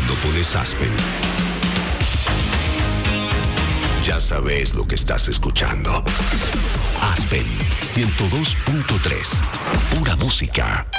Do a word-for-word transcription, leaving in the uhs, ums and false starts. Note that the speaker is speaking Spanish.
Megalópolis Aspen. Ya sabes lo que estás escuchando. Aspen ciento dos punto tres. Pura música.